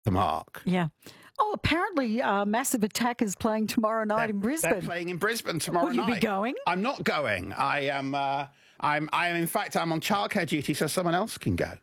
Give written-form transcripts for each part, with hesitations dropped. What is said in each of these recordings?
the mark. Yeah. Oh, apparently Massive Attack is playing tomorrow night in Brisbane. They're playing in Brisbane tomorrow night. Will you be going? I'm not going. I am. In fact, I'm on childcare duty, so someone else can go.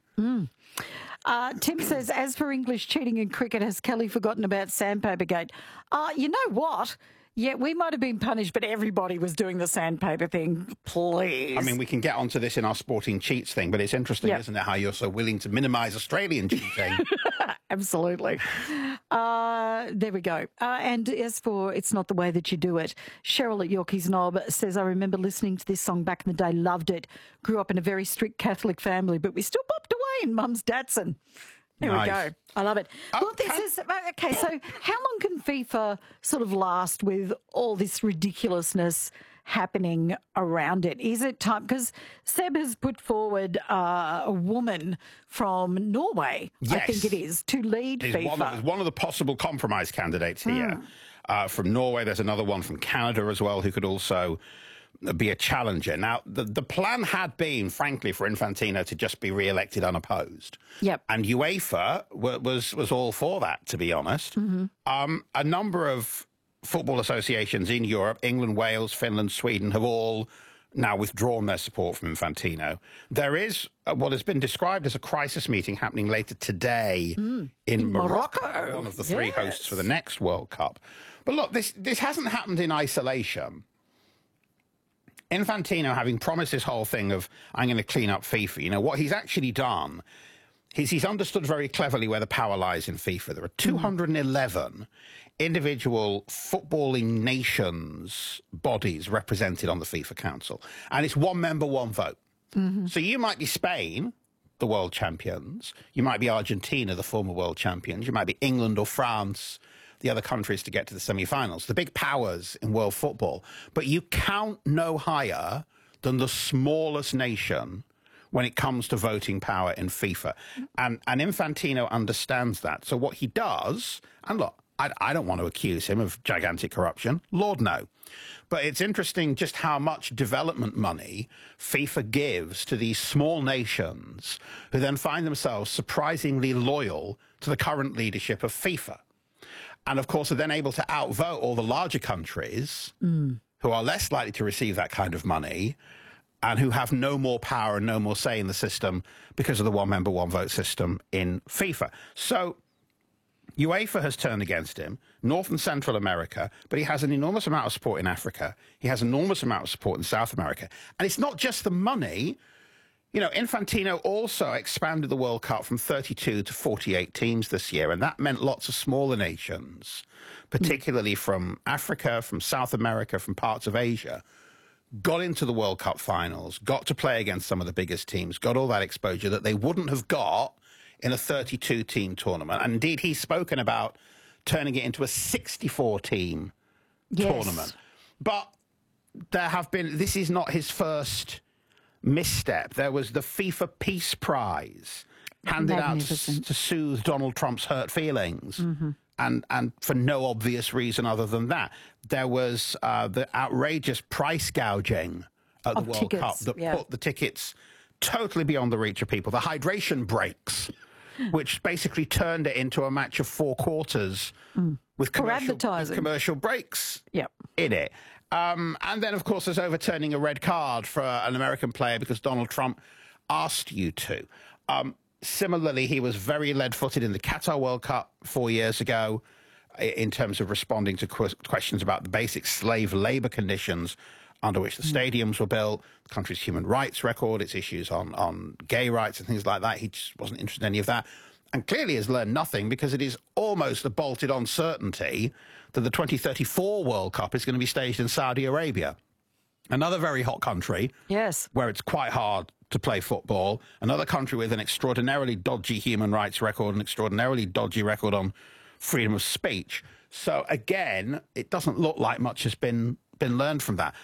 Tim says, as for English cheating in cricket, has Kelly forgotten about Sandpaper Gate? You know what? Yeah, we might have been punished, but everybody was doing the sandpaper thing. Please. I mean, we can get onto this in our sporting cheats thing, but it's interesting, isn't it, how you're so willing to minimise Australian cheating? Absolutely. There we go. And as for It's Not the Way That You Do It, Cheryl at Yorkie's Knob says, I remember listening to this song back in the day, loved it. Grew up in a very strict Catholic family, but we still popped away in Mum's Datsun. There we go. I love it. Well, this is okay. So, how long can FIFA sort of last with all this ridiculousness happening around it? Is it time? Because Seb has put forward a woman from Norway, I think it is, to lead FIFA. One of the possible compromise candidates here. From Norway, there's another one from Canada as well who could also be a challenger. Now, the plan had been, frankly, for Infantino to just be re-elected unopposed. Yep. And UEFA was all for that, to be honest. A number of football associations in Europe, England, Wales, Finland, Sweden, have all now withdrawn their support from Infantino. There is what has been described as a crisis meeting happening later today in Morocco, one of the three hosts for the next World Cup. But look, this hasn't happened in isolation. Infantino, having promised this whole thing of, I'm going to clean up FIFA, you know, what he's actually done is he's understood very cleverly where the power lies in FIFA. There are 211 individual footballing nations bodies represented on the FIFA Council. And it's one member, one vote. So you might be Spain, the world champions. You might be Argentina, the former world champions. You might be England or France, the other countries to get to the semi-finals, the big powers in world football. But you count no higher than the smallest nation when it comes to voting power in FIFA. And Infantino understands that. So what he does, and look, I don't want to accuse him of gigantic corruption. Lord, no. But it's interesting just how much development money FIFA gives to these small nations who then find themselves surprisingly loyal to the current leadership of FIFA. And, of course, are then able to outvote all the larger countries who are less likely to receive that kind of money and who have no more power and no more say in the system because of the one-member, one-vote system in FIFA. So UEFA has turned against him, North and Central America, but he has an enormous amount of support in Africa. He has an enormous amount of support in South America. And it's not just the money. You know, Infantino also expanded the World Cup from 32 to 48 teams this year, and that meant lots of smaller nations, particularly from Africa, from South America, from parts of Asia, got into the World Cup finals, got to play against some of the biggest teams, got all that exposure that they wouldn't have got in a 32-team tournament. And indeed, he's spoken about turning it into a 64-team tournament. But there have been, this is not his first misstep. There was the FIFA Peace Prize handed out to soothe Donald Trump's hurt feelings, and for no obvious reason other than that. There was the outrageous price gouging at the World Cup that put the tickets totally beyond the reach of people. The hydration breaks, which basically turned it into a match of 4 quarters with commercial breaks in it. And then, of course, there's overturning a red card for an American player because Donald Trump asked you to. Similarly, he was very lead-footed in the Qatar World Cup 4 years ago in terms of responding to questions about the basic slave labor conditions under which the stadiums were built, the country's human rights record, its issues on gay rights and things like that. He just wasn't interested in any of that. And clearly has learned nothing because it is almost a bolted-on certainty that the 2034 World Cup is going to be staged in Saudi Arabia. Another very hot country. Yes. Where it's quite hard to play football. Another country with an extraordinarily dodgy human rights record, an extraordinarily dodgy record on freedom of speech. So, again, it doesn't look like much has been learned from that.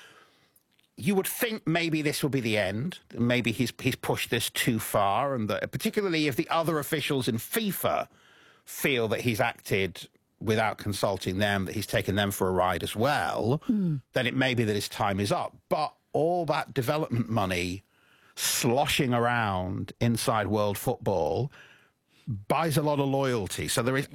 You would think maybe this will be the end. Maybe he's pushed this too far, and that, particularly if the other officials in FIFA feel that he's acted without consulting them, that he's taken them for a ride as well, then it may be that his time is up. But all that development money sloshing around inside world football, buys a lot of loyalty. So there is